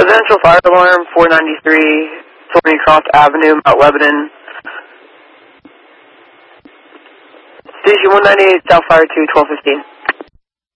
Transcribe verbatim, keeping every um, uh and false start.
Residential fire alarm, four ninety-three, Thorny Cross Avenue, Mount Lebanon. Station one ninety-eight, South Fire two, twelve fifteen.